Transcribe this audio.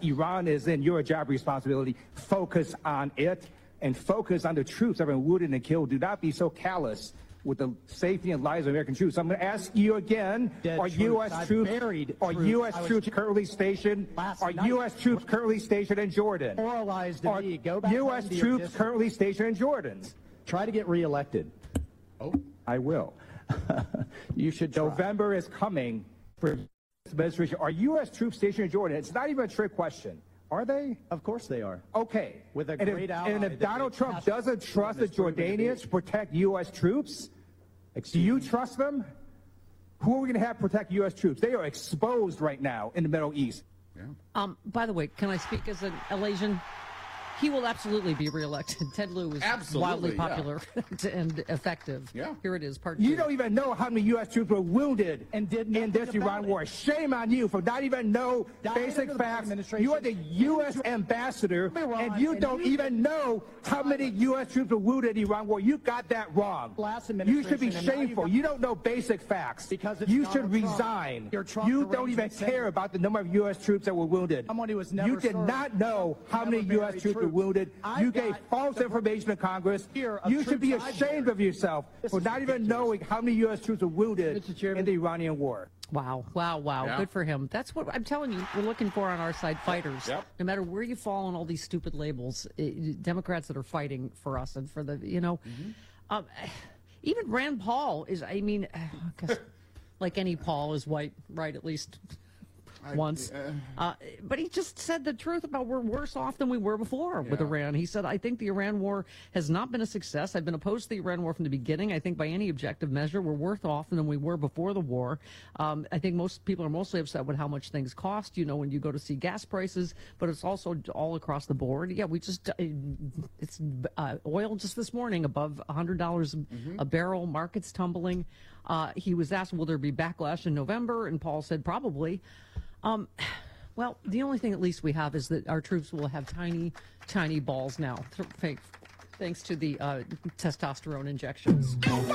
Iran is in your job responsibility. Focus on it and focus on the troops that have been wounded and killed. Do not be so callous with the safety and lives of American troops. I'm going to ask you again, are U.S. troops currently stationed? Are U.S. troops currently stationed in Jordan? Are U.S. troops currently stationed in Jordan? Try to get reelected. Oh, I will. You should try. November is coming for this administration. Are U.S. troops stationed in Jordan? It's not even a trick question. Are they? Of course they are. Okay. With a great ally. And if Donald Trump doesn't trust the Jordanians to protect U.S. troops, do you trust them? Who are we going to have protect U.S. troops? They are exposed right now in the Middle East. Yeah. By the way, can I speak as an Malaysian? He will absolutely be reelected. Ted Lieu is wildly popular and effective. Yeah. Here it is, part 2. You don't even know how many U.S. troops were wounded in this Iran war. Shame on you for not even know basic facts. You are the U.S. ambassador, and you don't even know how many U.S. troops were wounded in the Iran war. You got that wrong. You should be shameful. You don't know basic facts. You should resign. You don't even care about the number of U.S. troops that were wounded. You did not know how many U.S. troops were wounded. You gave false information to Congress. You should be ashamed of yourself for not even knowing how many U.S. troops were wounded in the Iranian war. Wow. Yeah. Good for him. That's what I'm telling you. We're looking for on our side, fighters. Yep. No matter where you fall on all these stupid labels, Democrats that are fighting for us and for the, even Rand Paul is, like any Paul is white, right? At least once. But he just said the truth about we're worse off than we were before with Iran. He said, I think the Iran war has not been a success. I've been opposed to the Iran war from the beginning. I think by any objective measure, we're worse off than we were before the war. I think most people are mostly upset with how much things cost, when you go to see gas prices, but it's also all across the board. Yeah, it's oil just this morning above $100 a barrel, markets tumbling. He was asked, will there be backlash in November? And Paul said, probably. Well, the only thing at least we have is that our troops will have tiny, tiny balls now, thanks to the testosterone injections.